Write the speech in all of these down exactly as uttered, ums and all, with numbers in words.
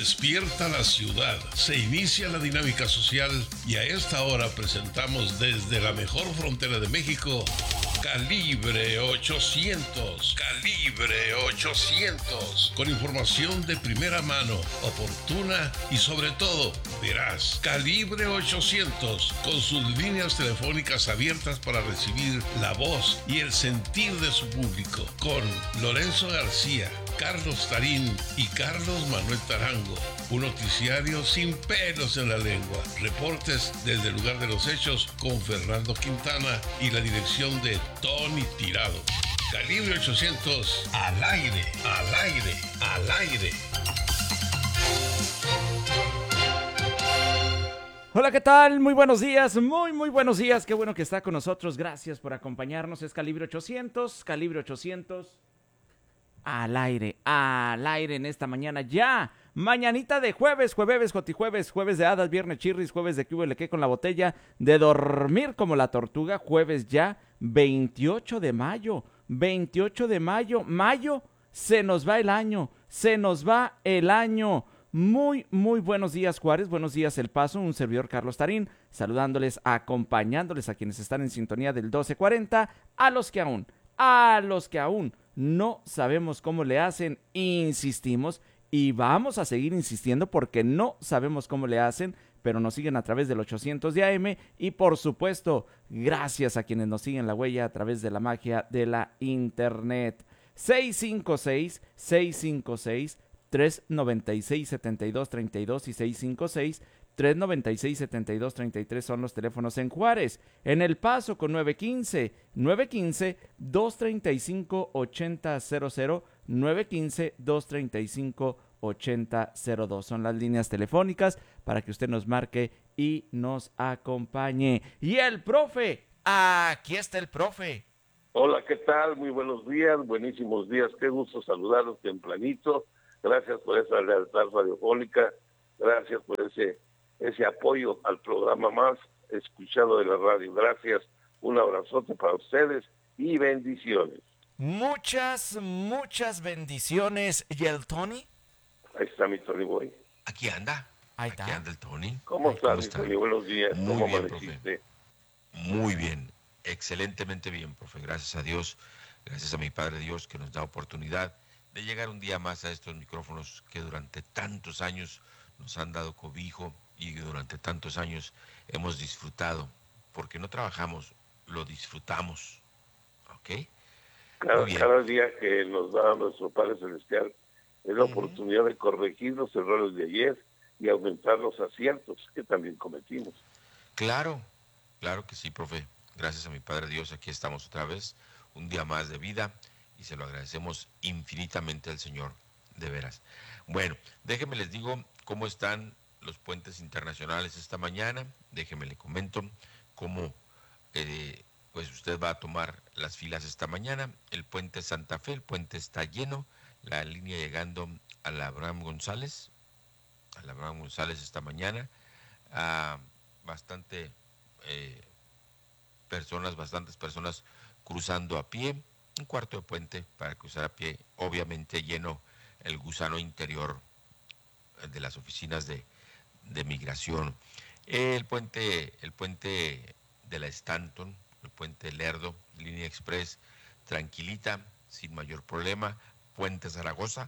despierta la ciudad, se inicia la dinámica social y a esta hora presentamos desde la mejor frontera de México, Calibre ochocientos. Calibre ochocientos. Con información de primera mano, oportuna y sobre todo veraz. Calibre ochocientos. Con sus líneas telefónicas abiertas para recibir la voz y el sentir de su público. Con Lorenzo García, Carlos Tarín y Carlos Manuel Tarango. Un noticiario sin pelos en la lengua. Reportes desde el lugar de los hechos con Fernando Quintana y la dirección de Tony Tirado. Calibre ochocientos, al aire, al aire, al aire. Hola, ¿qué tal? Muy buenos días, muy, muy buenos días. Qué bueno que está con nosotros. Gracias por acompañarnos. Es Calibre ochocientos, Calibre ochocientos. Al aire, al aire en esta mañana ya. Mañanita de jueves, jueves, jotijueves, jueves de hadas, viernes chirris, jueves de que hubo con la botella, de dormir como la tortuga, jueves ya, veintiocho de mayo, veintiocho de mayo, mayo, se nos va el año, se nos va el año. Muy, muy buenos días, Juárez, buenos días, El Paso, un servidor Carlos Tarín, saludándoles, acompañándoles a quienes están en sintonía del doce cuarenta, a los que aún, a los que aún no sabemos cómo le hacen, insistimos y vamos a seguir insistiendo porque no sabemos cómo le hacen, pero nos siguen a través del ochocientos de A M y por supuesto, gracias a quienes nos siguen la huella a través de la magia de la internet. seis cinco seis, seis cinco seis, tres nueve seis, siete dos tres dos y seis cinco seis, tres nueve seis, siete dos tres tres son los teléfonos en Juárez. En El Paso con nueve uno cinco, nueve uno cinco, dos tres cinco, ocho cero cero cero, nueve uno cinco, dos tres cinco, ocho cero cero dos. Son las líneas telefónicas para que usted nos marque y nos acompañe. Y el profe, aquí está el profe. Hola, ¿qué tal? Muy buenos días, buenísimos días. Qué gusto saludarlos tempranito. Gracias por esa lealtad radiofónica. Gracias por ese ese apoyo al programa más escuchado de la radio. Gracias, un abrazote para ustedes y bendiciones. Muchas, muchas bendiciones. ¿Y el Tony? Ahí está mi Tony Boy. Aquí anda, Ahí está. aquí anda el Tony. ¿Cómo Ay, estás, mi Tony? Buenos días. Muy ¿Cómo bien, amaneciste? Muy bien, excelentemente bien, profe. Gracias a Dios, gracias a mi Padre Dios que nos da oportunidad de llegar un día más a estos micrófonos que durante tantos años nos han dado cobijo y durante tantos años hemos disfrutado, porque no trabajamos, lo disfrutamos, ¿ok? Cada, cada día que nos da nuestro Padre Celestial es la uh-huh. oportunidad de corregir los errores de ayer y aumentar los aciertos que también cometimos. Claro, claro que sí, profe. Gracias a mi Padre Dios, aquí estamos otra vez, un día más de vida, y se lo agradecemos infinitamente al Señor, de veras. Bueno, déjenme les digo cómo están los puentes internacionales esta mañana. Déjeme le comento cómo eh, pues usted va a tomar las filas esta mañana. El puente Santa Fe, el puente está lleno, la línea llegando a la Abraham González, a la Abraham González esta mañana, a bastante eh, personas, bastantes personas cruzando a pie, un cuarto de puente para cruzar a pie, obviamente lleno el gusano interior de las oficinas de de migración. El puente, el puente de la Stanton, el puente Lerdo, línea express, tranquilita, sin mayor problema. Puente Zaragoza,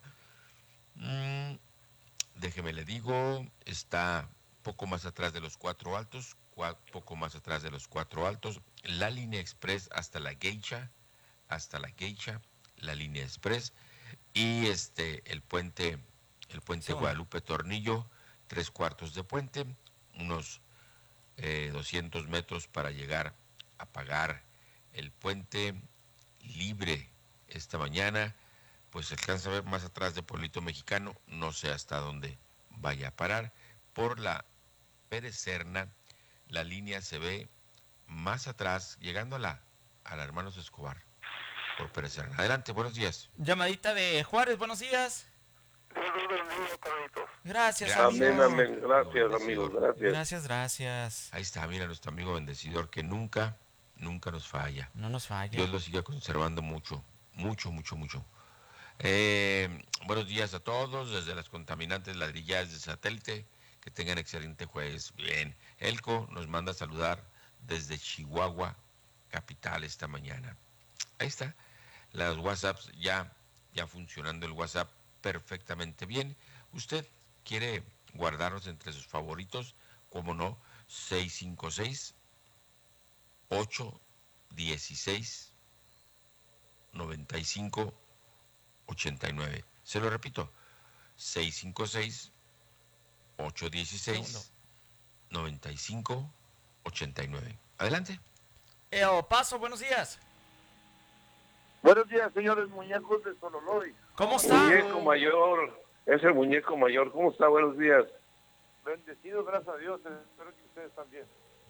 mmm, déjeme le digo, está poco más atrás de los cuatro altos, cua, poco más atrás de los cuatro altos. La línea express hasta la Geisha, hasta la Geisha, la línea express. Y este, el puente, el puente sí, Guadalupe Tornillo, tres cuartos de puente, unos eh, doscientos metros para llegar a pagar el puente libre esta mañana. Pues se alcanza a ver más atrás de Pueblito Mexicano, no sé hasta dónde vaya a parar. Por la Pérez Serna, la línea se ve más atrás, llegando a la, a la Hermanos Escobar, por Pérez Serna. Adelante, buenos días. Llamadita de Juárez, buenos días. Gracias, amigo. amigo. Amén, amén. Gracias, amigo. Gracias. Gracias, gracias. Ahí está, mira, nuestro amigo bendecidor que nunca, nunca nos falla. No nos falla. Dios lo siga conservando mucho, mucho, mucho, mucho. Eh, buenos días a todos, desde las contaminantes ladrilladas de satélite. Que tengan excelente jueves. Bien, Elco nos manda a saludar desde Chihuahua, capital, esta mañana. Ahí está, las WhatsApps ya, ya funcionando el WhatsApp perfectamente bien. Usted quiere guardarnos entre sus favoritos, como no, seis cinco seis, ocho uno seis, nueve cinco ocho nueve. Se lo repito, seis cinco seis, ocho uno seis, nueve cinco ocho nueve. Adelante. El Paso, buenos días. Buenos días, señores muñecos de Sololoy. ¿Cómo está? Muñeco mayor, es el muñeco mayor. ¿Cómo está? Buenos días. Bendecido, gracias a Dios. Espero que ustedes también.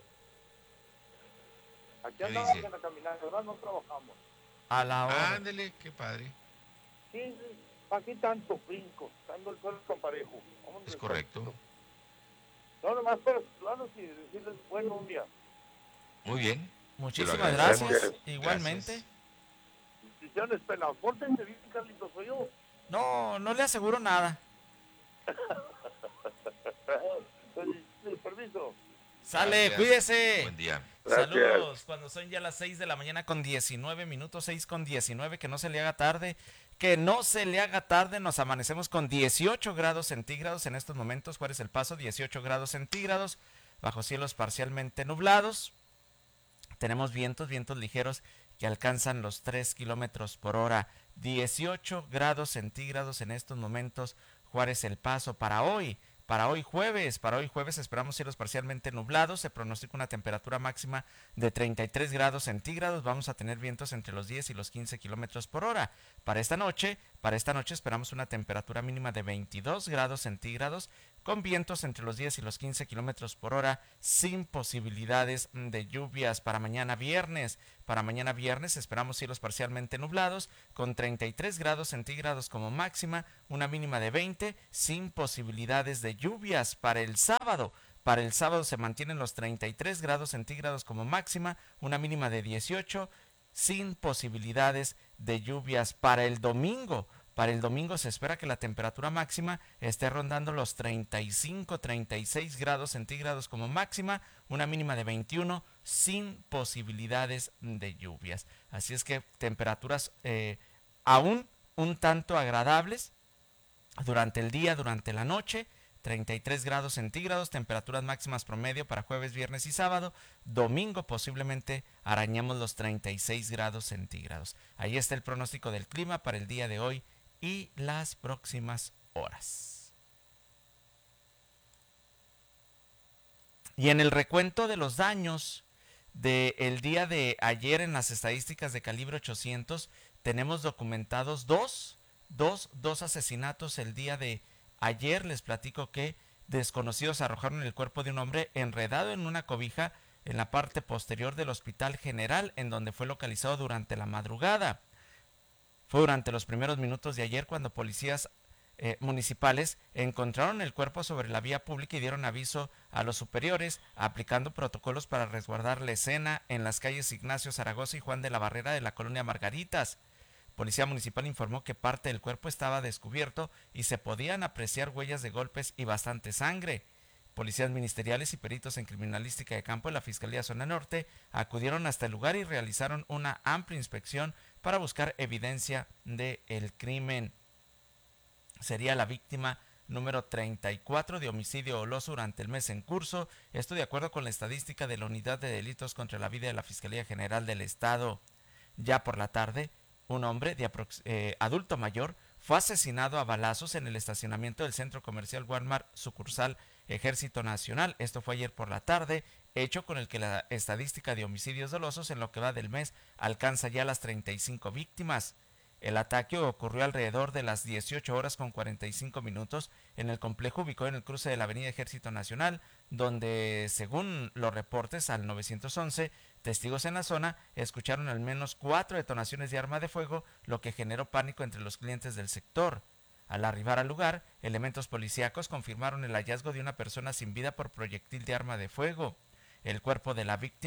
Aquí ¿Qué andamos dice? en la caminata, ¿verdad? No trabajamos. A la hora. Ándele, qué padre. Sí, sí, aquí tanto brinco, dando el suelo con parejo. Vámonos Es de correcto. tanto. No, nomás para saludarlos y decirles buen día. Muy bien. Muchísimas Te lo gracias. agradecemos. Igualmente. Gracias. Bendiciones, pelados. Pórtense bien, Carlitos, soy yo. No, no le aseguro nada. Con permiso. Sale, Gracias. cuídese. Buen día. Gracias. Saludos, cuando son ya las seis de la mañana con diecinueve minutos, seis con diecinueve, que no se le haga tarde, que no se le haga tarde, nos amanecemos con dieciocho grados centígrados en estos momentos. Juárez El Paso, dieciocho grados centígrados, bajo cielos parcialmente nublados. Tenemos vientos, vientos ligeros que alcanzan los tres kilómetros por hora, dieciocho grados centígrados en estos momentos. Juárez El Paso para hoy. Para hoy jueves, para hoy jueves esperamos cielos parcialmente nublados, se pronostica una temperatura máxima de treinta y tres grados centígrados, vamos a tener vientos entre los diez y los quince kilómetros por hora. Para esta noche, para esta noche esperamos una temperatura mínima de veintidós grados centígrados, con vientos entre los diez y los quince kilómetros por hora, sin posibilidades de lluvias. Para mañana viernes, para mañana viernes esperamos cielos parcialmente nublados, con treinta y tres grados centígrados como máxima, una mínima de veinte, sin posibilidades de lluvias. Para el sábado, para el sábado se mantienen los treinta y tres grados centígrados como máxima, una mínima de dieciocho, sin posibilidades de lluvias. Para el domingo, para el domingo se espera que la temperatura máxima esté rondando los treinta y cinco, treinta y seis grados centígrados como máxima, una mínima de veintiuno, sin posibilidades de lluvias. Así es que temperaturas eh, aún un tanto agradables durante el día, durante la noche. treinta y tres grados centígrados, temperaturas máximas promedio para jueves, viernes y sábado. Domingo posiblemente arañamos los treinta y seis grados centígrados. Ahí está el pronóstico del clima para el día de hoy y las próximas horas. Y en el recuento de los daños del día de ayer en las estadísticas de calibre ochocientos, tenemos documentados dos, dos, dos asesinatos el día de ayer. Les platico que desconocidos arrojaron el cuerpo de un hombre enredado en una cobija en la parte posterior del Hospital General, en donde fue localizado durante la madrugada. Fue durante los primeros minutos de ayer cuando policías eh, municipales encontraron el cuerpo sobre la vía pública y dieron aviso a los superiores, aplicando protocolos para resguardar la escena en las calles Ignacio Zaragoza y Juan de la Barrera de la colonia Margaritas. Policía Municipal informó que parte del cuerpo estaba descubierto y se podían apreciar huellas de golpes y bastante sangre. Policías ministeriales y peritos en criminalística de campo de la Fiscalía Zona Norte acudieron hasta el lugar y realizaron una amplia inspección para buscar evidencia del crimen. Sería la víctima número treinta y cuatro de homicidio doloso durante el mes en curso, esto de acuerdo con la estadística de la Unidad de Delitos contra la Vida de la Fiscalía General del Estado. Ya por la tarde, un hombre de eh, adulto mayor fue asesinado a balazos en el estacionamiento del centro comercial Walmart sucursal Ejército Nacional. Esto fue ayer por la tarde, hecho con el que la estadística de homicidios dolosos en lo que va del mes alcanza ya las treinta y cinco víctimas. El ataque ocurrió alrededor de las dieciocho horas con cuarenta y cinco minutos en el complejo ubicado en el cruce de la avenida Ejército Nacional, donde, según los reportes al nueve once, testigos en la zona escucharon al menos cuatro detonaciones de arma de fuego, lo que generó pánico entre los clientes del sector. Al arribar al lugar, elementos policíacos confirmaron el hallazgo de una persona sin vida por proyectil de arma de fuego. El cuerpo de la víctima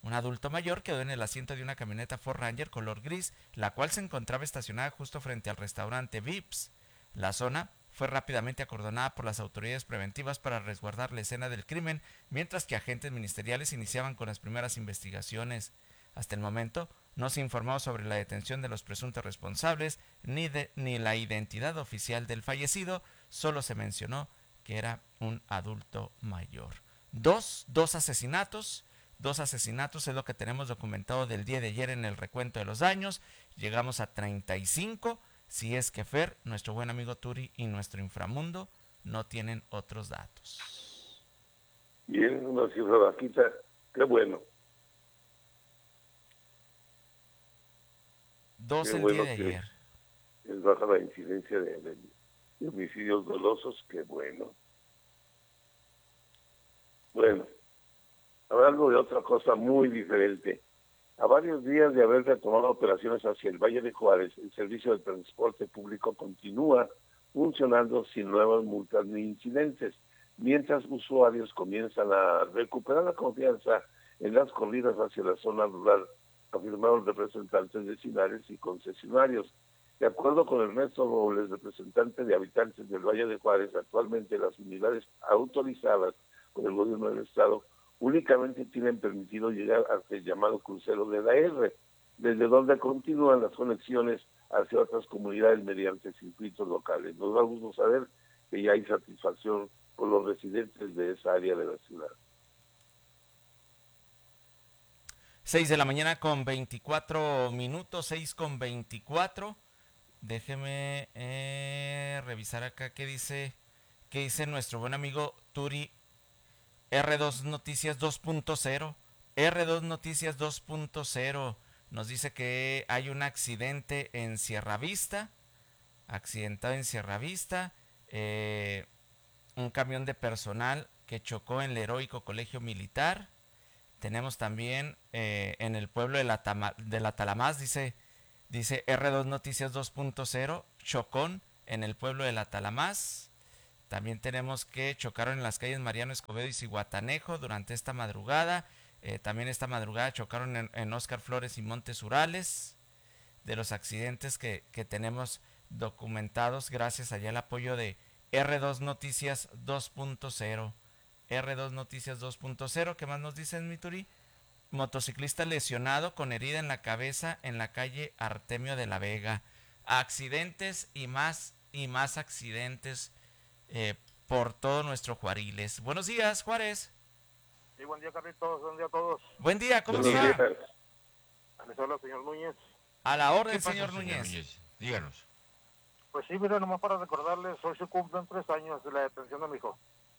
Un adulto mayor quedó en el asiento de una camioneta Ford Ranger color gris, la cual se encontraba estacionada justo frente al restaurante Vips. La zona fue rápidamente acordonada por las autoridades preventivas para resguardar la escena del crimen, mientras que agentes ministeriales iniciaban con las primeras investigaciones. Hasta el momento, no se informó sobre la detención de los presuntos responsables ni, de, ni la identidad oficial del fallecido, solo se mencionó que era un adulto mayor. Dos, dos asesinatos, dos asesinatos es lo que tenemos documentado del día de ayer en el recuento de los daños. Llegamos a treinta y cinco, si es que Fer, nuestro buen amigo Turi y nuestro inframundo no tienen otros datos. Bien, una cifra bajita, qué bueno. Dos Qué el bueno día de que ayer. es baja la incidencia de, de, de homicidios dolosos, qué bueno. Bueno, hablando de otra cosa muy diferente. A varios días de haber retomado operaciones hacia el Valle de Juárez, el servicio de transporte público continúa funcionando sin nuevas multas ni incidentes, mientras usuarios comienzan a recuperar la confianza en las corridas hacia la zona rural, afirmaron representantes vecinales y concesionarios. De acuerdo con Ernesto Robles, representante de habitantes del Valle de Juárez, actualmente las unidades autorizadas por el gobierno del estado únicamente tienen permitido llegar hasta el llamado crucero de la R, desde donde continúan las conexiones hacia otras comunidades mediante circuitos locales. Nos da gusto saber que ya hay satisfacción por los residentes de esa área de la ciudad. seis de la mañana con veinticuatro minutos, seis con veinticuatro. Déjeme eh, revisar acá qué dice, qué dice nuestro buen amigo Turi. R dos Noticias dos punto cero. R dos Noticias dos punto cero. Nos dice que hay un accidente en Sierra Vista. Accidentado en Sierra Vista. Eh, un camión de personal que chocó en el heroico colegio militar. Tenemos también eh, en el pueblo de la, Tama, de la Talamás, dice, dice R dos Noticias dos punto cero, chocón en el pueblo de la Talamás. También tenemos que chocaron en las calles Mariano Escobedo y Cihuatanejo durante esta madrugada. Eh, también esta madrugada chocaron en, en Óscar Flores y Montes Urales. De los accidentes que, que tenemos documentados gracias allá al apoyo de R dos Noticias dos punto cero. R dos Noticias dos punto cero, ¿qué más nos dicen, Mituri? Motociclista lesionado con herida en la cabeza en la calle Artemio de la Vega. Accidentes y más y más accidentes eh, por todo nuestro Juariles. Buenos días, Juárez. Sí, buen día, Carlitos, buen día a todos. Buen día, ¿cómo Buenos está? días. Les habla el señor Núñez. A la orden, ¿Qué pasa, señor señor Núñez. Núñez? Díganos. Pues sí, mira, nomás para recordarles, hoy se cumplen tres años de la detención de mi hijo.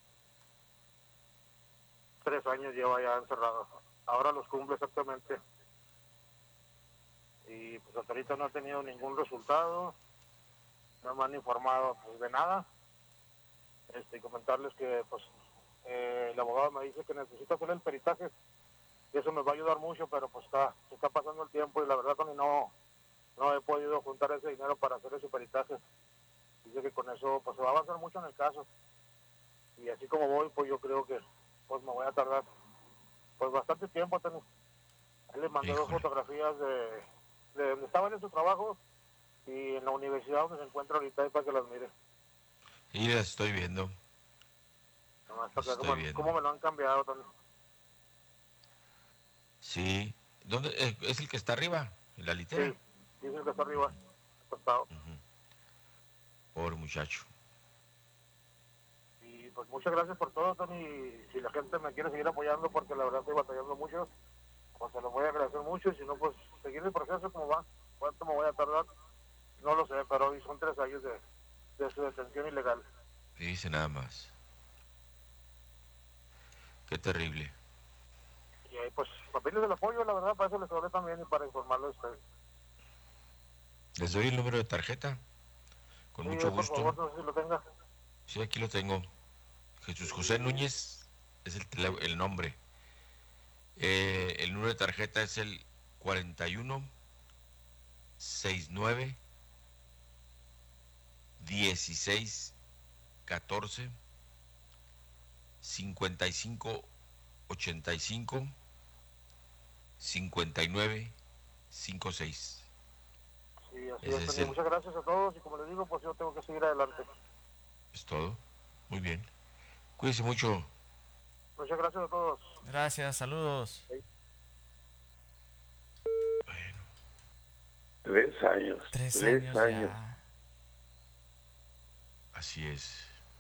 Tres años lleva ya encerrado. Ahora los cumple exactamente. Y pues hasta ahorita no ha tenido ningún resultado. No me han informado pues, de nada. Este, y comentarles que pues eh, el abogado me dice que necesita hacer el peritaje. Y eso me va a ayudar mucho, pero pues está, se está pasando el tiempo y la verdad Tony, no, no he podido juntar ese dinero para hacer ese peritaje. Dice que con eso pues se va a avanzar mucho en el caso. Y así como voy, pues yo creo que pues me voy a tardar pues bastante tiempo. Tony. Él le mandó dos fotografías de, de donde estaban en su trabajo y en la universidad donde se encuentra ahorita, para que las mire. Y las estoy viendo. Nomás para que Estoy cómo, viendo. cómo me lo han cambiado, Tony. Sí. ¿Dónde eh, es el que está arriba? ¿En la litera? Sí, dice que está arriba, acostado. Uh-huh. Pobre muchacho. Y pues muchas gracias por todo, Tony. Si la gente me quiere seguir apoyando, porque la verdad estoy batallando mucho, pues se lo voy a agradecer mucho. Y si no, pues seguir el proceso como va. ¿Cuánto me voy a tardar? No lo sé, pero hoy son tres años de, de su detención ilegal. Dice nada más. Qué terrible. Y ahí pues, papeles del apoyo, la verdad, para eso les hablé también y para informarles a ustedes. ¿Les doy el número de tarjeta? Con Sí, mucho por gusto. favor, no sé si lo tenga. Sí, aquí lo tengo. Jesús José Núñez es el, tele- el nombre. Eh, el número de tarjeta es el cuarenta y uno sesenta y nueve dieciséis catorce cincuenta y cinco ochenta y cinco cincuenta y nueve cincuenta y seis. Sí, así Ese es. es Y el- muchas gracias a todos y como les digo, pues yo tengo que seguir adelante. Es todo. Muy bien. Cuídense mucho. Muchas gracias a todos. Gracias, saludos. Tres años. Tres, Tres, años, años. ya. Así es.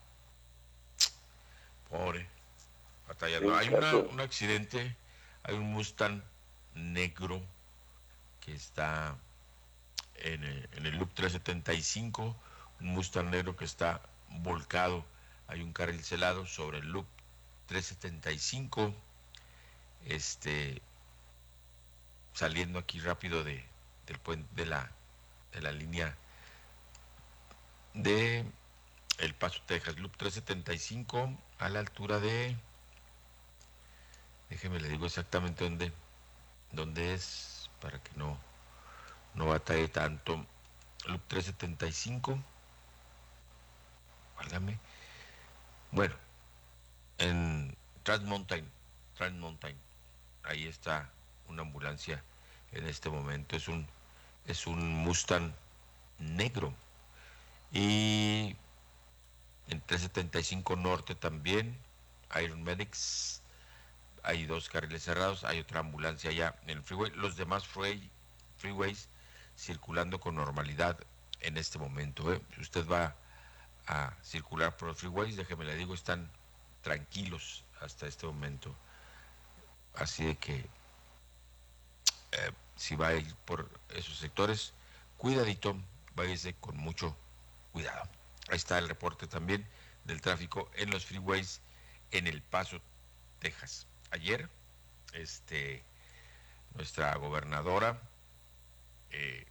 Pobre. Batallando. Sí, Hay una, claro. un accidente. Hay un Mustang negro que está en el, en el Loop trescientos setenta y cinco. Un Mustang negro que está volcado. Hay un carril celado sobre el Loop trescientos setenta y cinco. Este. Saliendo aquí rápido de, del puente de la, de la línea de El Paso, Texas, Loop trescientos setenta y cinco, a la altura de, déjeme le digo exactamente dónde, dónde es, para que no, no batalle tanto. Loop trescientos setenta y cinco, válgame, bueno, en Trans Mountain, Trans Mountain, ahí está una ambulancia en este momento. Es un, es un Mustang negro. Y en trescientos setenta y cinco Norte también, Iron Medics, hay dos carriles cerrados, hay otra ambulancia allá en el freeway. Los demás free, freeways circulando con normalidad en este momento. ¿eh? Si usted va a circular por los freeways, déjeme le digo, están tranquilos hasta este momento. Así de que eh, si va a ir por esos sectores, cuidadito, váyase con mucho cuidado. Ahí está el reporte también del tráfico en los freeways en El Paso, Texas. Ayer, este, nuestra gobernadora, eh,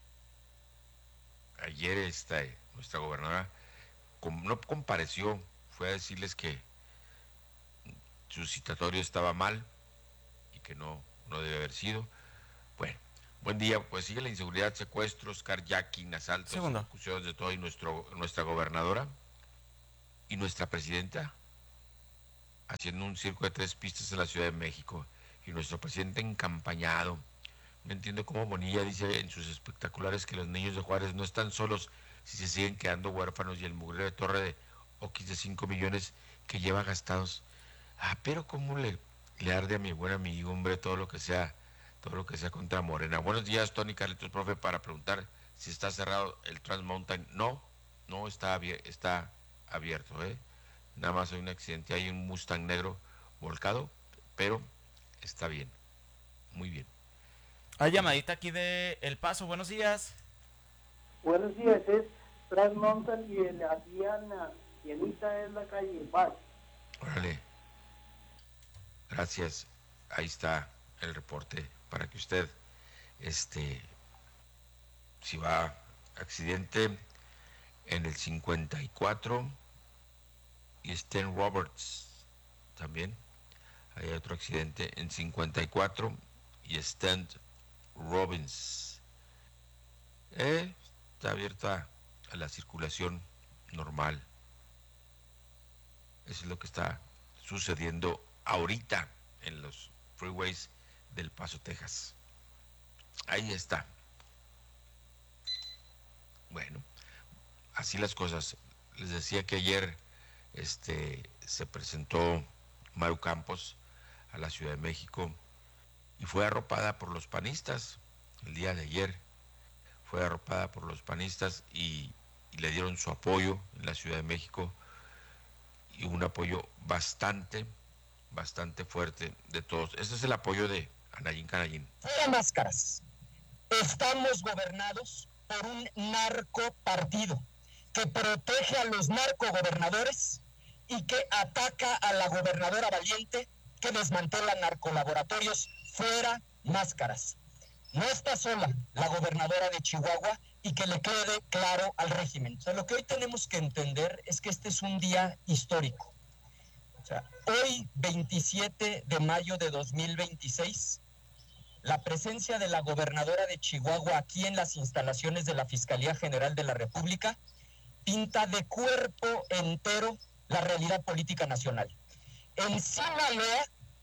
ayer esta, nuestra gobernadora com, no compareció, fue a decirles que su citatorio estaba mal y que no, no debe haber sido. Bueno, buen día. Pues sigue la inseguridad, secuestros, carjacking, asaltos, Segundo. ejecuciones de todo, y nuestro, nuestra gobernadora y nuestra presidenta haciendo un circo de tres pistas en la Ciudad de México, y nuestro presidente encampañado. No entiendo cómo Bonilla dice en sus espectaculares que los niños de Juárez no están solos si se siguen quedando huérfanos, y el mugrero de Torre de Oquis de cinco millones que lleva gastados. Ah, pero cómo le, le arde a mi buen amigo, hombre, todo lo que sea, todo lo que sea contra Morena. Buenos días, Tony Carlitos, profe, para preguntar si está cerrado el Trans Mountain. No, no está, está abierto, ¿eh? Nada más hay un accidente, hay un Mustang negro volcado, pero está bien, muy bien. Hay llamadita aquí de El Paso, buenos días. Buenos días, es Trans Mountain y en la Diana, y ahorita es la calle Paz. Órale, gracias, ahí está el reporte para que usted, este, si va accidente en el cincuenta y cuatro y Stan Roberts, también hay otro accidente en cincuenta y cuatro y Stan Robbins. Eh, está abierta a la circulación normal. Eso es lo que está sucediendo ahorita en los freeways del Paso, Texas. Ahí está. Bueno, así las cosas. Les decía que ayer este, se presentó Maru Campos a la Ciudad de México y fue arropada por los panistas el día de ayer. Fue arropada por los panistas y, y le dieron su apoyo en la Ciudad de México, y un apoyo bastante, bastante fuerte de todos. Este es el apoyo de Anayín Canayín. Fuera máscaras. Estamos gobernados por un narcopartido que protege a los narcogobernadores y que ataca a la gobernadora valiente que desmantela narcolaboratorios. Fuera máscaras. No está sola la gobernadora de Chihuahua, y que le quede claro al régimen. O sea, lo que hoy tenemos que entender es que este es un día histórico. O sea, hoy, veintisiete de mayo de dos mil veintiséis, la presencia de la gobernadora de Chihuahua aquí en las instalaciones de la Fiscalía General de la República pinta de cuerpo entero la realidad política nacional. En Sinaloa,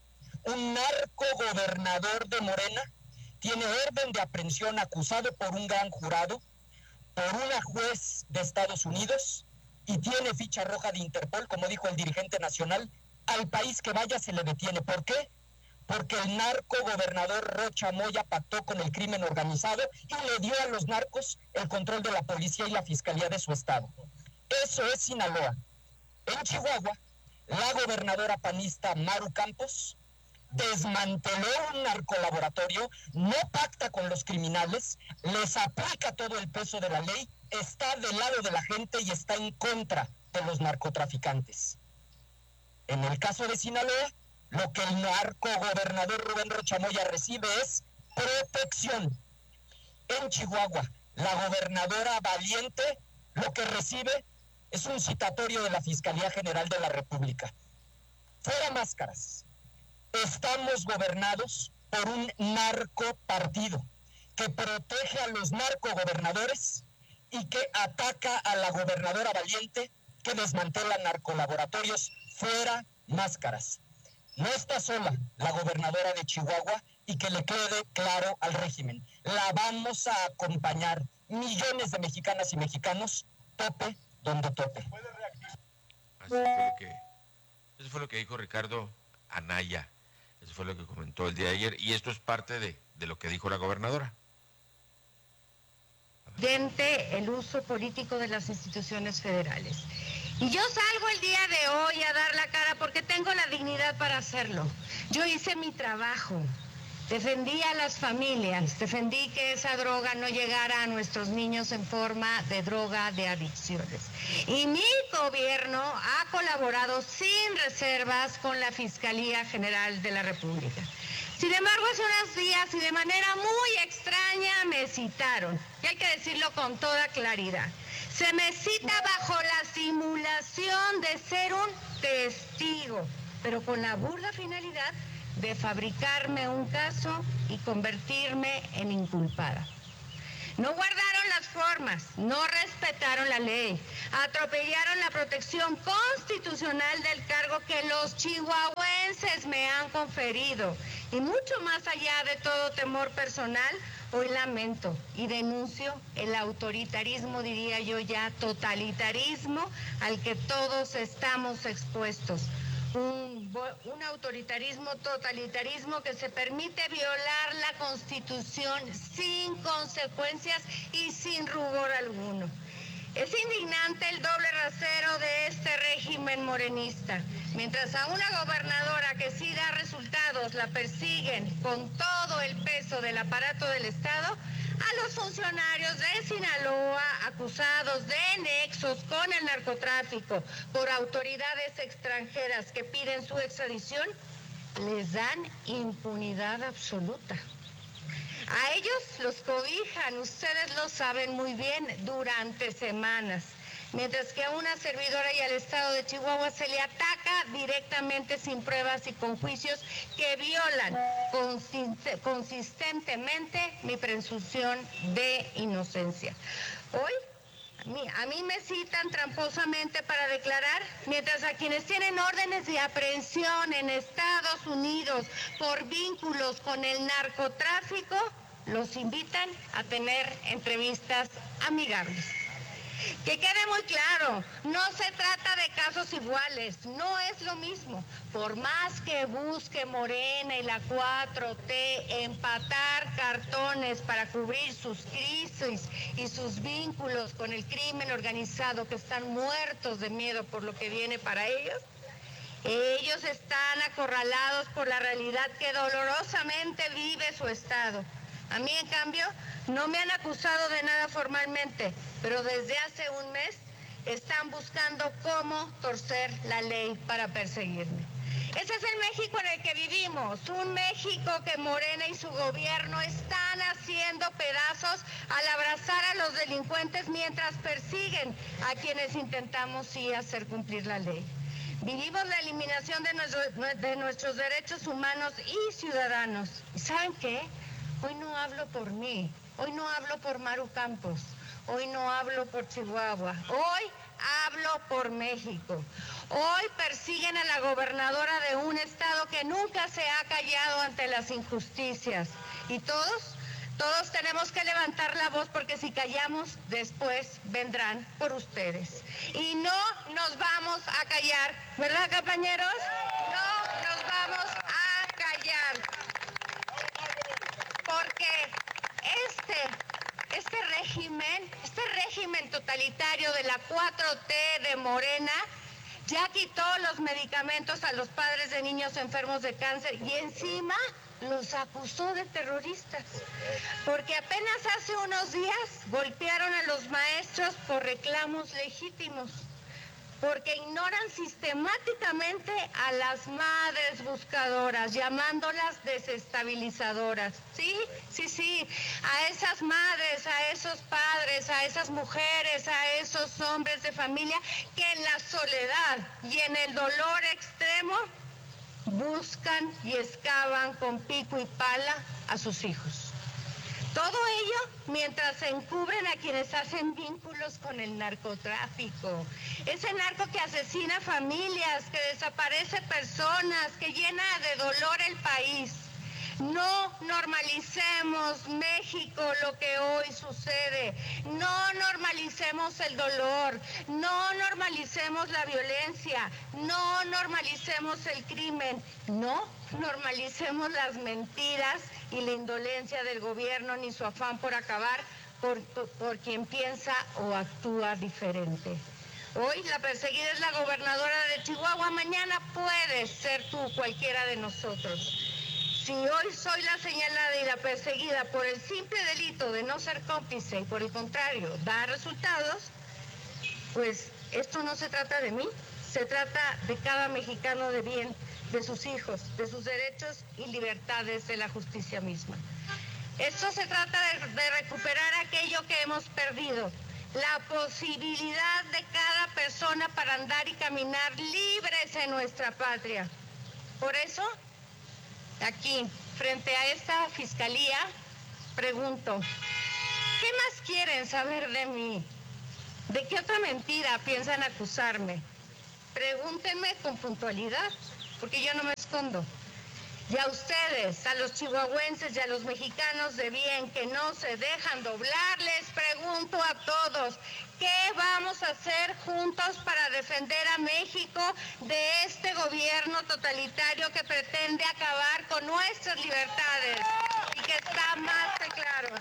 un narcogobernador de Morena tiene orden de aprehensión acusado por un gran jurado, por una juez de Estados Unidos, y tiene ficha roja de Interpol, como dijo el dirigente nacional. Al país que vaya se le detiene. ¿Por qué? Porque el narcogobernador Rocha Moya pactó con el crimen organizado y le dio a los narcos el control de la policía y la fiscalía de su estado. Eso es Sinaloa. En Chihuahua, la gobernadora panista Maru Campos desmanteló un narcolaboratorio, no pacta con los criminales, les aplica todo el peso de la ley, está del lado de la gente y está en contra de los narcotraficantes. En el caso de Sinaloa, lo que el narcogobernador Rubén Rocha Moya recibe es protección. En Chihuahua, la gobernadora Valiente lo que recibe es un citatorio de la Fiscalía General de la República. Fuera máscaras. Estamos gobernados por un narcopartido que protege a los narcogobernadores y que ataca a la gobernadora Valiente, que desmantela narcolaboratorios. Fuera máscaras. No está sola la gobernadora de Chihuahua, y que le quede claro al régimen. La vamos a acompañar, millones de mexicanas y mexicanos, tope donde tope. Así fue lo que, eso fue lo que dijo Ricardo Anaya. Eso fue lo que comentó el día de ayer, y esto es parte de, de lo que dijo la gobernadora. El uso político de las instituciones federales. Y yo salgo el día de hoy a dar la cara porque tengo la dignidad para hacerlo. Yo hice mi trabajo, defendí a las familias, defendí que esa droga no llegara a nuestros niños en forma de droga de adicciones. Y mi gobierno ha colaborado sin reservas con la Fiscalía General de la República. Sin embargo, hace unos días y de manera muy extraña me citaron, y hay que decirlo con toda claridad. Se me cita bajo la simulación de ser un testigo, pero con la burda finalidad de fabricarme un caso y convertirme en inculpada. No guardaron las formas, no respetaron la ley, atropellaron la protección constitucional del cargo que los chihuahuenses me han conferido. Y mucho más allá de todo temor personal, hoy lamento y denuncio el autoritarismo, diría yo ya, totalitarismo al que todos estamos expuestos. Un, un autoritarismo, totalitarismo que se permite violar la Constitución sin consecuencias y sin rubor alguno. Es indignante el doble rasero de este régimen morenista. Mientras a una gobernadora que sí da resultados la persiguen con todo el peso del aparato del Estado, a los funcionarios de Sinaloa acusados de nexos con el narcotráfico por autoridades extranjeras que piden su extradición, les dan impunidad absoluta. A ellos los cobijan, ustedes lo saben muy bien, durante semanas. Mientras que a una servidora y al Estado de Chihuahua se le ataca directamente sin pruebas y con juicios que violan consist- consistentemente mi presunción de inocencia. Hoy a mí, a mí me citan tramposamente para declarar, mientras a quienes tienen órdenes de aprehensión en Estados Unidos por vínculos con el narcotráfico, los invitan a tener entrevistas amigables. Que quede muy claro, no se trata de casos iguales, no es lo mismo. Por más que busque Morena y la cuatro T empatar cartones para cubrir sus crisis y sus vínculos con el crimen organizado, que están muertos de miedo por lo que viene para ellos, ellos están acorralados por la realidad que dolorosamente vive su estado. A mí, en cambio, no me han acusado de nada formalmente, pero desde hace un mes están buscando cómo torcer la ley para perseguirme. Ese es el México en el que vivimos, un México que Morena y su gobierno están haciendo pedazos al abrazar a los delincuentes mientras persiguen a quienes intentamos sí hacer cumplir la ley. Vivimos la eliminación de, nuestro, de nuestros derechos humanos y ciudadanos. ¿Y saben qué? Hoy no hablo por mí, hoy no hablo por Maru Campos, hoy no hablo por Chihuahua, hoy hablo por México. Hoy persiguen a la gobernadora de un estado que nunca se ha callado ante las injusticias. Y todos, todos tenemos que levantar la voz porque si callamos, después vendrán por ustedes. Y no nos vamos a callar, ¿verdad, compañeros? No nos vamos a callar. Porque este, este régimen, este régimen totalitario de la cuatro T de Morena, ya quitó los medicamentos a los padres de niños enfermos de cáncer y encima los acusó de terroristas. Porque apenas hace unos días golpearon a los maestros por reclamos legítimos. Porque ignoran sistemáticamente a las madres buscadoras, llamándolas desestabilizadoras. Sí, sí, sí, a esas madres, a esos padres, a esas mujeres, a esos hombres de familia que en la soledad y en el dolor extremo buscan y excavan con pico y pala a sus hijos. Todo ello mientras encubren a quienes hacen vínculos con el narcotráfico. Ese narco que asesina familias, que desaparece personas, que llena de dolor el país. No normalicemos, México, lo que hoy sucede. No normalicemos el dolor. No normalicemos la violencia. No normalicemos el crimen. No normalicemos las mentiras y la indolencia del gobierno ni su afán por acabar por, por quien piensa o actúa diferente. Hoy la perseguida es la gobernadora de Chihuahua, mañana puedes ser tú, cualquiera de nosotros. Si hoy soy la señalada y la perseguida por el simple delito de no ser cómplice y por el contrario da resultados, pues esto no se trata de mí, se trata de cada mexicano de bien, de sus hijos, de sus derechos y libertades, de la justicia misma. Esto se trata de, de recuperar aquello que hemos perdido, la posibilidad de cada persona para andar y caminar libres en nuestra patria. Por eso, aquí, frente a esta fiscalía, pregunto, ¿qué más quieren saber de mí? ¿De qué otra mentira piensan acusarme? Pregúntenme con puntualidad, porque yo no me escondo. Y a ustedes, a los chihuahuenses y a los mexicanos de bien que no se dejan doblar, les pregunto a todos, ¿qué vamos a hacer juntos para defender a México de este gobierno totalitario que pretende acabar con nuestras libertades y que está más que claro?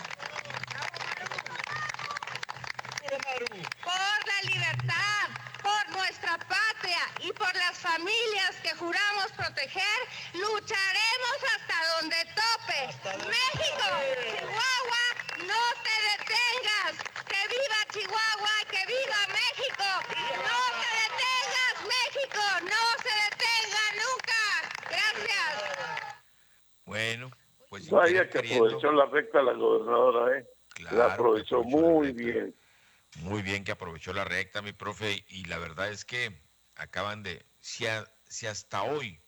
Por la libertad, por nuestra patria y por las familias que juramos proteger, lucharemos hasta donde tope. México, Chihuahua, no te detengas. Que viva Chihuahua, que viva México. No te detengas, México, no se detenga nunca. Gracias. Bueno, pues vaya que aprovechó la recta la gobernadora, ¿eh? Claro, la aprovechó, aprovechó muy bien. Muy bien que aprovechó la recta, mi profe, y la verdad es que acaban de, si, a, si hasta hoy,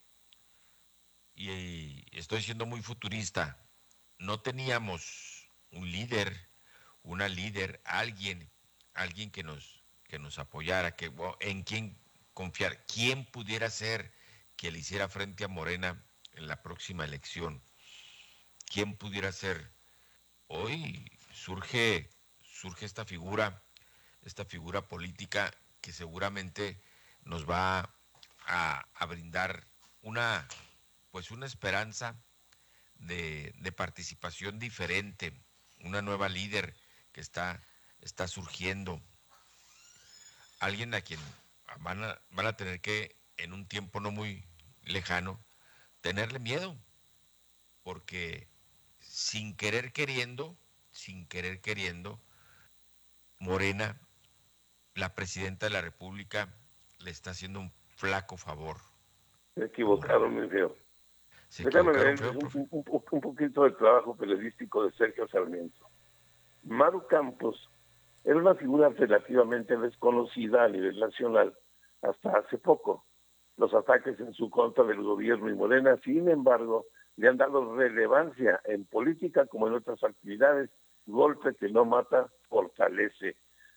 y, y estoy siendo muy futurista, no teníamos un líder, una líder, alguien, alguien que nos, que nos apoyara, que, en quien confiar, quién pudiera ser que le hiciera frente a Morena en la próxima elección, quién pudiera ser. Hoy surge, surge esta figura, esta figura política que seguramente nos va a, a brindar una, pues una esperanza de, de participación diferente, una nueva líder que está, está surgiendo, alguien a quien van a, van a tener que, en un tiempo no muy lejano, tenerle miedo, porque sin querer queriendo, sin querer queriendo, Morena, la presidenta de la República, le está haciendo un flaco favor. Se equivocaron, mi feo. Déjame ver un, un, un poquito del trabajo periodístico de Sergio Sarmiento. Maru Campos era una figura relativamente desconocida a nivel nacional hasta hace poco. Los ataques en su contra del gobierno y Morena, sin embargo, le han dado relevancia en política como en otras actividades. Golpe que no mata, fortalece.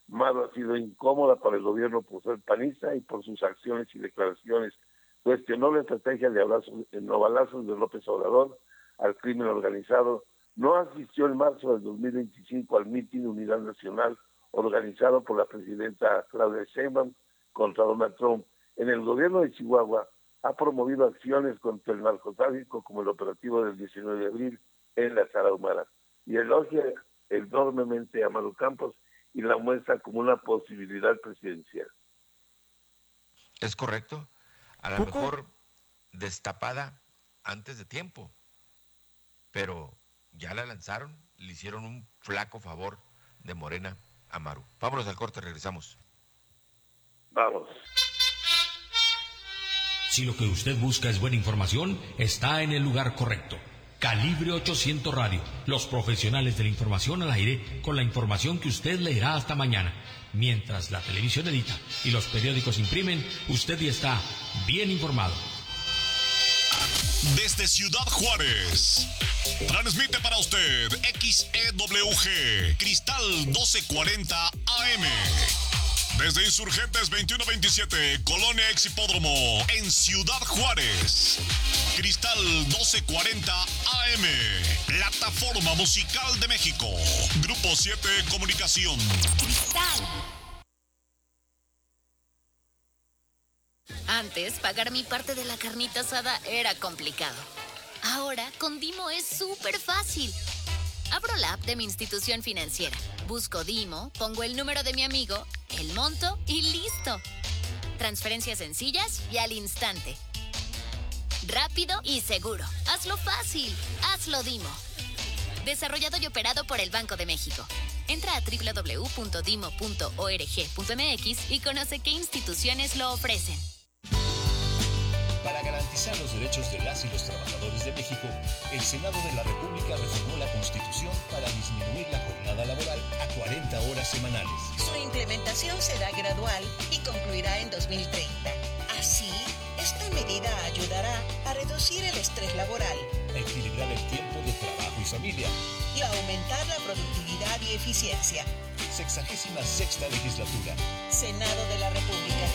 Maru ha sido incómoda para el gobierno por ser panista y por sus acciones y declaraciones. Cuestionó la estrategia de abrazos, de no balazos de López Obrador al crimen organizado. No asistió en marzo del dos mil veinticinco al mitin de Unidad Nacional organizado por la presidenta Claudia Sheinbaum contra Donald Trump. En el gobierno de Chihuahua ha promovido acciones contra el narcotráfico como el operativo del diecinueve de abril en la Tarahumara y elogia enormemente a Maru Campos y la muestra como una posibilidad presidencial. Es correcto, a lo mejor destapada antes de tiempo, pero ya la lanzaron, le hicieron un flaco favor de Morena a Maru. Vámonos al corte, regresamos. Vamos. Si lo que usted busca es buena información, está en el lugar correcto. Calibre ochocientos Radio, los profesionales de la información al aire con la información que usted leerá hasta mañana. Mientras la televisión edita y los periódicos imprimen, usted ya está bien informado. Desde Ciudad Juárez, transmite para usted X E W G, Cristal doce cuarenta A M. Desde Insurgentes veintiuno veintisiete, Colonia Ex Hipódromo, en Ciudad Juárez. Cristal doce cuarenta A M, Plataforma Musical de México. Grupo siete Comunicación. Cristal. Antes, pagar mi parte de la carnita asada era complicado. Ahora, con Dimo es súper fácil. Abro la app de mi institución financiera, busco Dimo, pongo el número de mi amigo, el monto y listo. Transferencias sencillas y al instante. Rápido y seguro. Hazlo fácil. Hazlo Dimo. Desarrollado y operado por el Banco de México. Entra a doble u doble u doble u punto dimo punto org punto m x y conoce qué instituciones lo ofrecen. Para garantizar los derechos de las y los trabajadores de México, el Senado de la República reformó la Constitución para disminuir la jornada laboral a cuarenta horas semanales. Su implementación será gradual y concluirá en dos mil treinta. Así, esta medida ayudará a reducir el estrés laboral, a equilibrar el tiempo de trabajo y familia y a aumentar la productividad y eficiencia. Sexagésima sexta legislatura. Senado de la República.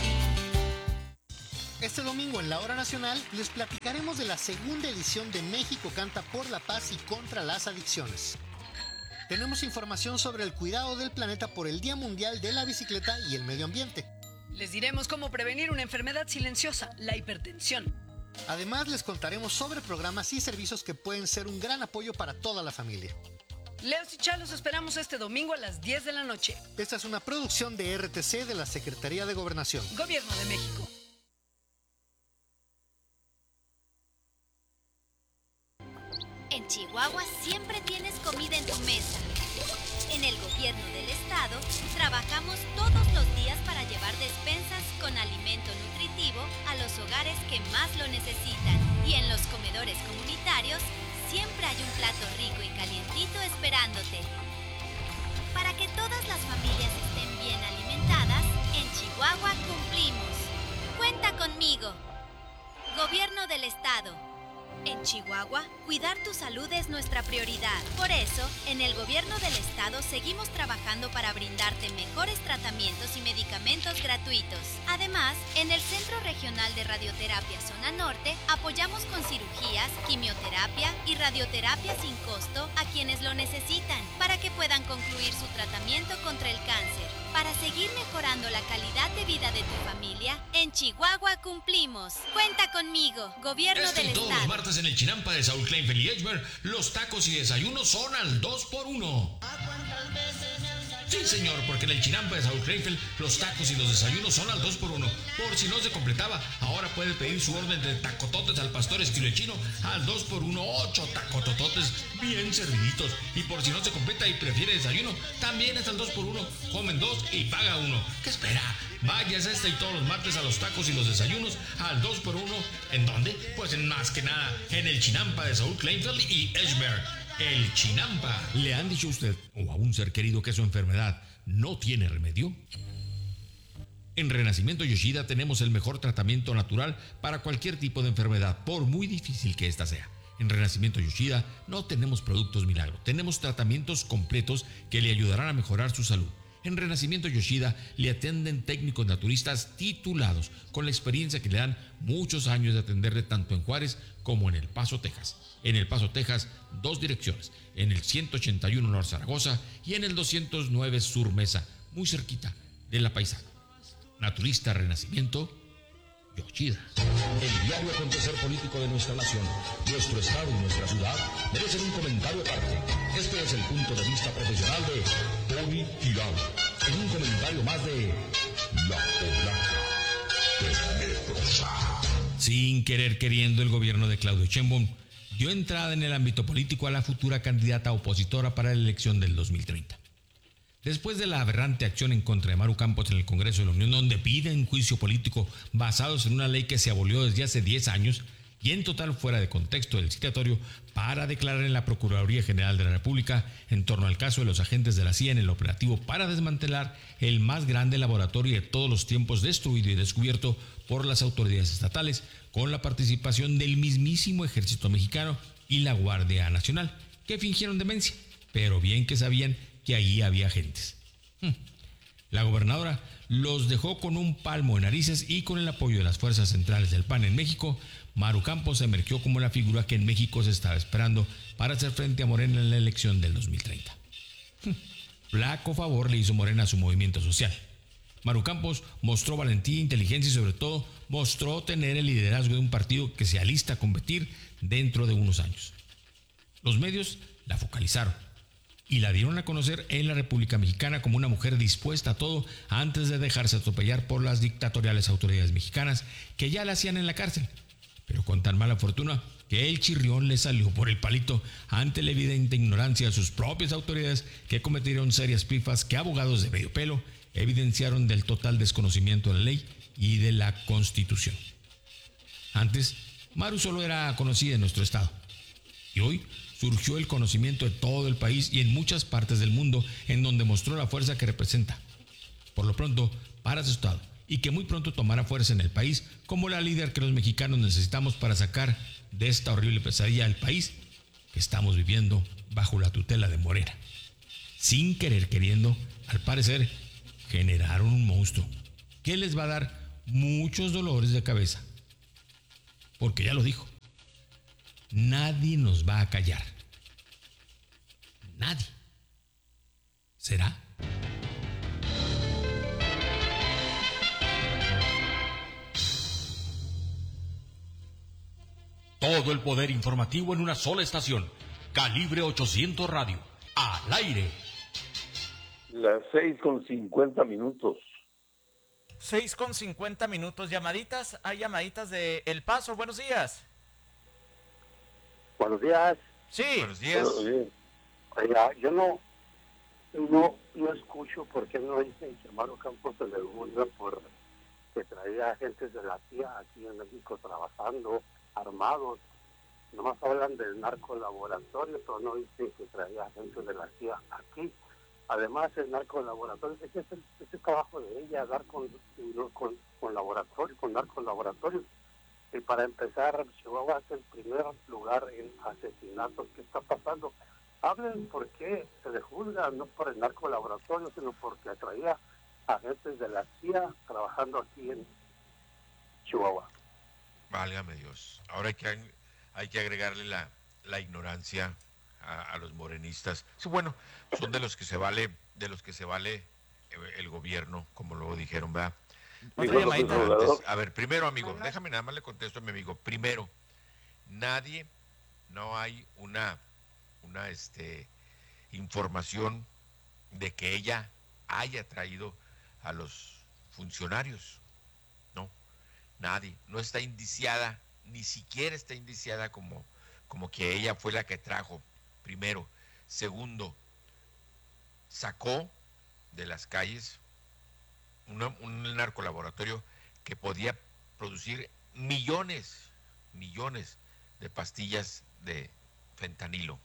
Este domingo en la Hora Nacional les platicaremos de la segunda edición de México Canta por la Paz y contra las Adicciones. Tenemos información sobre el cuidado del planeta por el Día Mundial de la Bicicleta y el Medio Ambiente. Les diremos cómo prevenir una enfermedad silenciosa, la hipertensión. Además, les contaremos sobre programas y servicios que pueden ser un gran apoyo para toda la familia. Leos y Chá los esperamos este domingo a las diez de la noche. Esta es una producción de R T C de la Secretaría de Gobernación. Gobierno de México. En Chihuahua siempre tienes comida en tu mesa. En el gobierno del estado trabajamos todos los días para llevar despensas con alimento nutritivo a los hogares que más lo necesitan. Y en los comedores comunitarios siempre hay un plato rico y calientito esperándote. Para que todas las familias estén bien alimentadas, en Chihuahua cumplimos. Cuenta conmigo. Gobierno del estado. En Chihuahua, cuidar tu salud es nuestra prioridad. Por eso, en el gobierno del estado seguimos trabajando para brindarte mejores tratamientos y medicamentos gratuitos. Además, en el Centro Regional de Radioterapia Zona Norte, apoyamos con cirugías, quimioterapia y radioterapia sin costo a quienes lo necesitan, para que puedan concluir su tratamiento contra el cáncer. Para seguir mejorando la calidad de vida de tu familia, en Chihuahua cumplimos. Cuenta conmigo, gobierno Este del y todos estado. los martes en el Chinampa de Saúl Kleinfeld y Edgeberg, los tacos y desayunos son al dos por uno. Sí, señor, porque en el Chinampa de Saúl Kleinfeld, los tacos y los desayunos son al dos por uno. Por si no se completaba, ahora puede pedir su orden de tacototes al pastor estilo chino al dos por uno, ocho tacotototes bien serviditos. Y por si no se completa y prefiere desayuno, también es al dos por uno. Comen dos y paga uno. ¿Qué espera? Vayas este y todos los martes a los tacos y los desayunos al dos por uno. ¿En dónde? Pues en más que nada, en el Chinampa de Saúl Kleinfeld y Edgeberg. El Chinampa. ¿Le han dicho a usted o a un ser querido que su enfermedad no tiene remedio? En Renacimiento Yoshida tenemos el mejor tratamiento natural para cualquier tipo de enfermedad, por muy difícil que ésta sea. En Renacimiento Yoshida no tenemos productos milagro, tenemos tratamientos completos que le ayudarán a mejorar su salud. En Renacimiento Yoshida le atienden técnicos naturistas titulados con la experiencia que le dan muchos años de atenderle tanto en Juárez como en El Paso, Texas. En El Paso, Texas, dos direcciones, en el ciento ochenta y uno Norte Zaragoza y en el doscientos nueve Sur Mesa, muy cerquita de La Paisana. Naturista Renacimiento Yoshida. El diario acontecer político de nuestra nación, nuestro estado y nuestra ciudad merecen un comentario aparte. Este es el punto de vista profesional de Tony Tirado, en un comentario más de La Polaca Tenebrosa. Sin querer queriendo, el gobierno de Claudio Sheinbaum dio entrada en el ámbito político a la futura candidata opositora para la elección del dos mil treinta. Después de la aberrante acción en contra de Maru Campos en el Congreso de la Unión, donde piden juicio político basados en una ley que se abolió desde hace diez años y en total fuera de contexto del citatorio, para declarar en la Procuraduría General de la República en torno al caso de los agentes de la C I A en el operativo para desmantelar el más grande laboratorio de todos los tiempos destruido y descubierto por las autoridades estatales, con la participación del mismísimo Ejército Mexicano y la Guardia Nacional, que fingieron demencia, pero bien que sabían que allí había agentes. Hmm. La gobernadora los dejó con un palmo de narices y con el apoyo de las fuerzas centrales del P A N en México, Maru Campos emergió como la figura que en México se estaba esperando para hacer frente a Morena en la elección del dos mil treinta. Hmm. Flaco favor le hizo Morena a su movimiento social. Maru Campos mostró valentía, inteligencia y sobre todo mostró tener el liderazgo de un partido que se alista a competir dentro de unos años. Los medios la focalizaron y la dieron a conocer en la República Mexicana como una mujer dispuesta a todo antes de dejarse atropellar por las dictatoriales autoridades mexicanas que ya la hacían en la cárcel, pero con tan mala fortuna que el chirrión le salió por el palito ante la evidente ignorancia de sus propias autoridades, que cometieron serias pifas que abogados de medio pelo evidenciaron del total desconocimiento de la ley y de la Constitución. Antes, Maru solo era conocida en nuestro estado y hoy surgió el conocimiento de todo el país y en muchas partes del mundo, en donde mostró la fuerza que representa, por lo pronto, para su estado, y que muy pronto tomará fuerza en el país como la líder que los mexicanos necesitamos para sacar de esta horrible pesadilla al país que estamos viviendo bajo la tutela de Morena. Sin querer queriendo, al parecer, generaron un monstruo que les va a dar muchos dolores de cabeza. Porque ya lo dijo, nadie nos va a callar. Nadie. ¿Será? Todo el poder informativo en una sola estación. Calibre ochocientos Radio. Al aire. Las seis con cincuenta minutos. seis con cincuenta minutos. Llamaditas, hay llamaditas de El Paso. Buenos días. Buenos días. Sí. Buenos días. Oiga, yo no, no, no escucho por qué no dicen que Maru Campos se le juzga por que traía agentes de la C I A aquí en México trabajando, armados. Nomás hablan del narcolaboratorio, pero no dicen que traía agentes de la C I A aquí. Además, el narcolaboratorio, ese es el, ese trabajo de ella, dar con, con, con laboratorio, con narcolaboratorios. Y para empezar, Chihuahua es el primer lugar en asesinatos. ¿Qué está pasando? Hablen por qué se le juzga, no por el narcolaboratorio, sino porque traía agentes de la C I A trabajando aquí en Chihuahua. Válgame Dios. Ahora hay que, hay que agregarle la, la ignorancia a, a los morenistas. Sí, bueno, son de los que se vale, de los que se vale el gobierno, como luego dijeron, ¿verdad? Antes, a ver, primero, amigo, déjame nada más le contesto a mi amigo. Primero, nadie, no hay una, una este, información de que ella haya traído a los funcionarios. No, nadie. No está indiciada, ni siquiera está indiciada como, como que ella fue la que trajo. Primero. Segundo, sacó de las calles Una, un narcolaboratorio que podía producir millones, millones de pastillas de fentanilo.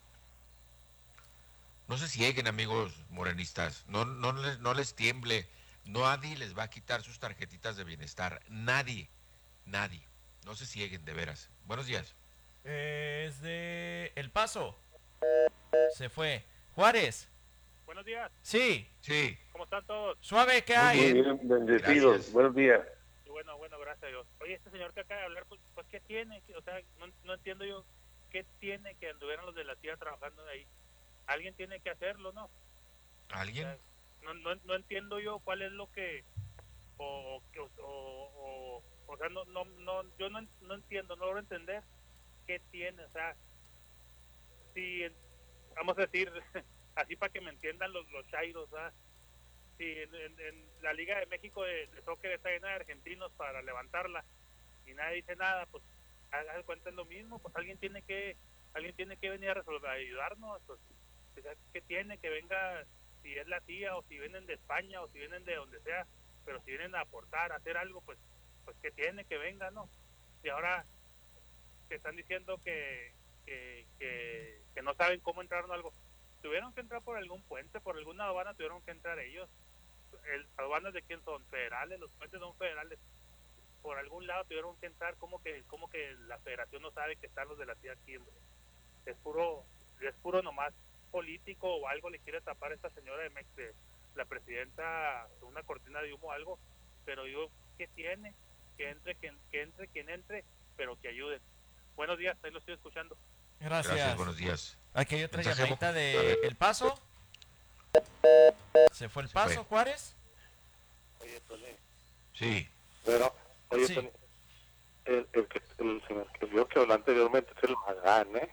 No se cieguen, amigos morenistas, no, no, les, no les tiemble, nadie les va a quitar sus tarjetitas de bienestar, nadie, nadie, no se cieguen, de veras. Buenos días. Es de El Paso. Se fue. Juárez. Buenos días. Sí. Sí. ¿Cómo están todos? Suave, ¿qué Muy hay? bien, bendecidos. Gracias. Buenos días. Y bueno, bueno, gracias a Dios. Oye, este señor que acaba de hablar, pues, pues ¿qué tiene? O sea, no, no entiendo yo qué tiene que anduvieran los de la tía trabajando ahí. Alguien tiene que hacerlo, ¿no? ¿Alguien? O sea, no, no, no entiendo yo cuál es lo que... O, o, o, o, o sea, no, no, no, yo no, no entiendo, no logro entender qué tiene. O sea, si, vamos a decir, así para que me entiendan los, los chairos, ¿verdad? Si en, en, en la Liga de México de, de soccer está llena de argentinos para levantarla y nadie dice nada, pues haga de cuenta es lo mismo, pues alguien tiene que alguien tiene que venir a resolver, a ayudarnos, pues, o sea, que tiene que venga, si es la tía o si vienen de España o si vienen de donde sea, pero si vienen a aportar, a hacer algo, pues pues que tiene que venga, ¿no? Y ahora que están diciendo que que, que que no saben cómo entrar o algo, tuvieron que entrar por algún puente, por alguna aduana tuvieron que entrar ellos. El, aduanas de quién son, federales, los puentes son federales, por algún lado tuvieron que entrar, como que como que la federación no sabe que están los de la tía aquí, hombre. Es puro, es puro nomás político o algo le quiere tapar a esta señora de Mex, de la presidenta, una cortina de humo o algo, pero yo, ¿qué tiene? Que entre, que, que entre quien entre, pero que ayuden. Buenos días, ahí lo estoy escuchando. Gracias. Gracias, buenos días. Aquí hay otra Mensaje llamadita vo- de El Paso. ¿Se fue El Se Paso, fue. Juárez? Oye, Tony. Sí. Pero, oye, Sí. Tony, el, el, que, el señor que vio que habló anteriormente es el Magán, ¿eh?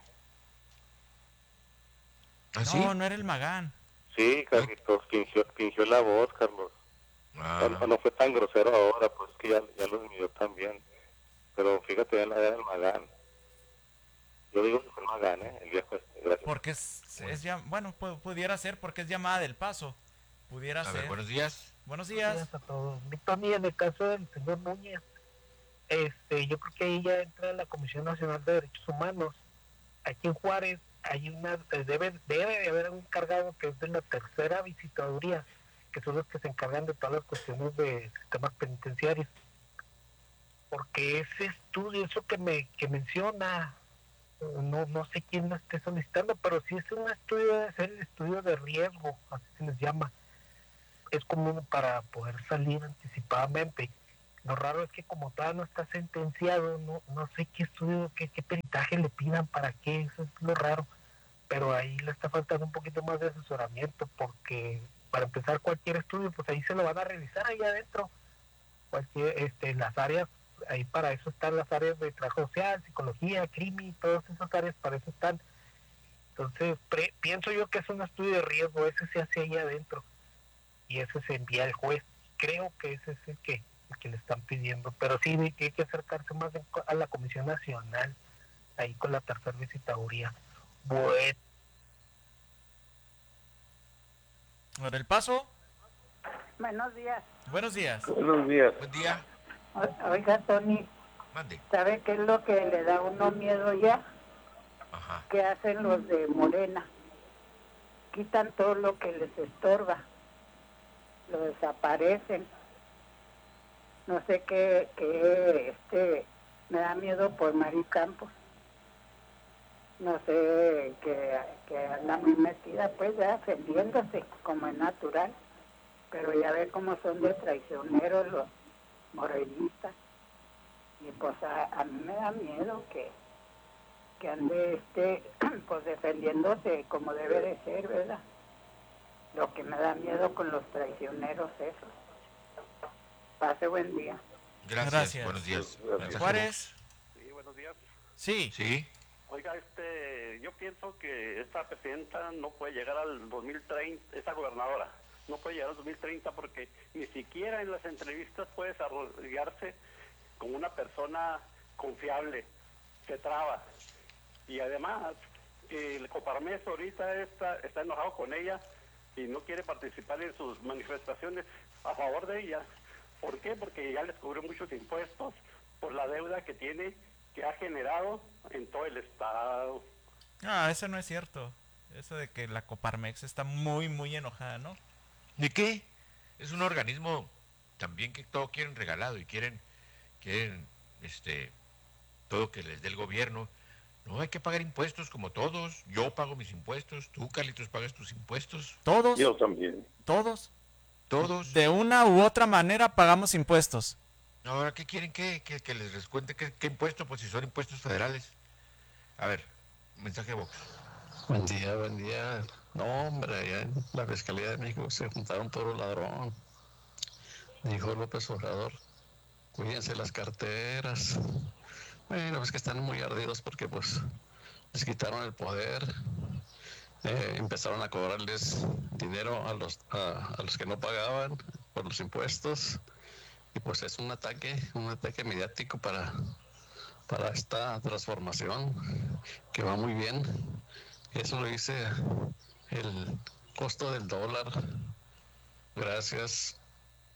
¿Ah, sí? No, no era el Magán. Sí, Carlitos, fingió, fingió la voz, Carlos. Ah, No, no fue tan grosero ahora, pues que ya, ya lo midió también. Pero fíjate, en la era del Magán. Yo digo que fue el Magán, ¿eh? El viejo este, gracias. Porque es, es ya, bueno, pu- pudiera ser porque es llamada del Paso. Pudiera a ser. ver, buenos días. Buenos días. Gracias a todos. Tony, en el caso del señor Núñez, este, yo creo que ahí ya entra la Comisión Nacional de Derechos Humanos. Aquí en Juárez hay una, debe, debe de haber un encargado que es de la tercera visitaduría, que son los que se encargan de todas las cuestiones de sistemas penitenciarios. Porque ese estudio, eso que me que menciona, no no sé quién lo esté solicitando, pero si es un estudio, debe ser el estudio de riesgo, así se les llama. Es como para poder salir anticipadamente. Lo raro es que como todavía no está sentenciado, no no sé qué estudio, qué, qué peritaje le pidan, para qué, eso es lo raro. Pero ahí le está faltando un poquito más de asesoramiento, porque para empezar cualquier estudio, pues ahí se lo van a revisar ahí adentro. Cualquier, este, las áreas, ahí para eso están las áreas de trabajo social, psicología, crimen, todas esas áreas para eso están. Entonces, pre, pienso yo que es un estudio de riesgo, ese se hace ahí adentro. Y ese se envía al juez. Creo que ese es el que, el que le están pidiendo. Pero sí, hay que acercarse más a la Comisión Nacional, ahí con la tercera visitaduría. Bueno. ¿Ahora El Paso? Buenos días. Buenos días. Buenos días. Buen día. O- Oiga, Tony, Mande. ¿sabe qué es lo que le da a uno miedo ya? Ajá. ¿Qué hacen los de Morena? Quitan todo lo que les estorba. Lo desaparecen. No sé qué, qué, este, me da miedo por Mari Campos. No sé, que, que anda muy metida, pues ya defendiéndose, como es natural. Pero ya ve cómo son de traicioneros los morenistas. Y pues a, a mí me da miedo que, que ande este, pues defendiéndose como debe de ser, ¿verdad? Lo que me da miedo con los traicioneros esos. Pase buen día. Gracias. Gracias. Buenos días. Mensaje Juárez. Sí, buenos días. Sí. Sí. Oiga, este, yo pienso que esta presidenta no puede llegar al dos mil treinta, esta gobernadora, no puede llegar al dos mil treinta porque ni siquiera en las entrevistas puede desarrollarse como una persona confiable, se traba. Y además, que el Coparmex ahorita está, está enojado con ella y no quiere participar en sus manifestaciones a favor de ella. ¿Por qué? Porque ya les cubrió muchos impuestos por la deuda que tiene, que ha generado en todo el estado. Ah, eso no es cierto. Eso de que la Coparmex está muy, muy enojada, ¿no? ¿De qué? Es un organismo también que todo quieren regalado y quieren, quieren, este, todo que les dé el gobierno. No, hay que pagar impuestos como todos. Yo pago mis impuestos, tú, Carlitos, pagas tus impuestos. ¿Todos? Yo también. ¿Todos? Todos. De una u otra manera pagamos impuestos. Ahora, ¿qué quieren que, que, que les descuente? ¿Qué, ¿Qué impuesto? Pues si son impuestos federales. A ver, mensaje de Vox. Buen día, buen día. No, hombre, allá en la Fiscalía de México se juntaron puro ladrón. Dijo López Obrador, cuídense las carteras. Bueno, es que están muy ardidos porque pues les quitaron el poder. Eh, empezaron a cobrarles dinero a los, a, a los que no pagaban por los impuestos. Y pues es un ataque, un ataque mediático para, para esta transformación que va muy bien. Eso lo dice el costo del dólar. Gracias.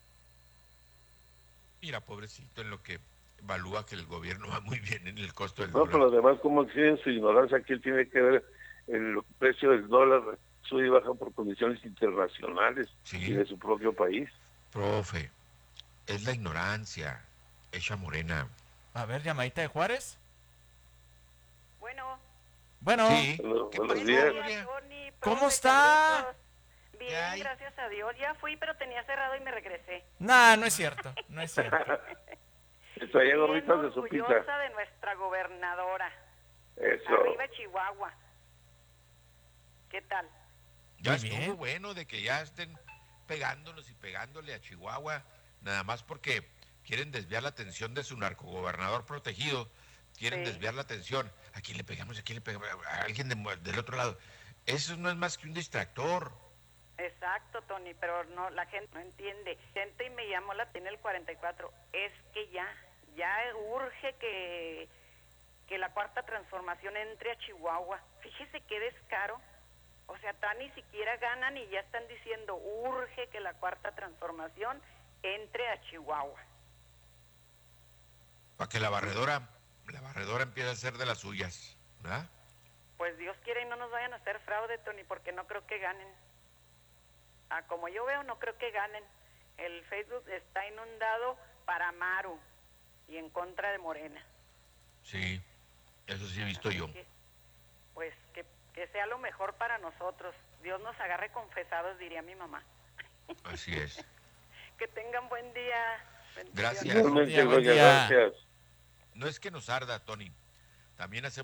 Mira, pobrecito, en lo que evalúa que el gobierno va muy bien en el costo del No, dólar. pero además, como exhiben su ignorancia, que él tiene que ver el precio del dólar sube y baja por condiciones internacionales y de su propio país. Profe, es la ignorancia hecha morena. A ver, llamadita de Juárez. Bueno. Bueno. Sí. Bueno, ¿Qué buenos pasó, días. Gloria? Tony, ¿Cómo profe, está? saludos. Bien, gracias a Dios. Ya fui, pero tenía cerrado y me regresé. Nah, no es cierto, no es cierto. Traía gorritas de su pizza. Orgullosa de nuestra gobernadora. Eso. Arriba Chihuahua. ¿Qué tal? Ya estuvo bueno de que ya estén pegándonos y pegándole a Chihuahua, nada más porque quieren desviar la atención de su narcogobernador protegido, quieren Sí. desviar la atención. ¿A quién le pegamos? ¿A quién le pegamos? A alguien de- del otro lado. Eso no es más que un distractor. Exacto, Tony, pero no, la gente no entiende. Gente y me llamó la tiene el cuarenta y cuatro. Es que ya, ya urge que, que la cuarta transformación entre a Chihuahua. Fíjese qué descaro. O sea, tan ni siquiera ganan y ya están diciendo urge que la cuarta transformación entre a Chihuahua. Para que la barredora, la barredora empiece a ser de las suyas, ¿verdad? Pues Dios quiera y no nos vayan a hacer fraude, Tony, porque no creo que ganen. Ah, como yo veo, no creo que ganen. El Facebook está inundado para Maru y en contra de Morena. Sí, eso sí he visto yo. Que, pues que, que sea lo mejor para nosotros. Dios nos agarre confesados, diría mi mamá. Así es. Que tengan buen día. Bendiciones. Gracias. Igualmente, Gloria, gracias. No es que nos arda, Tony. También hacemos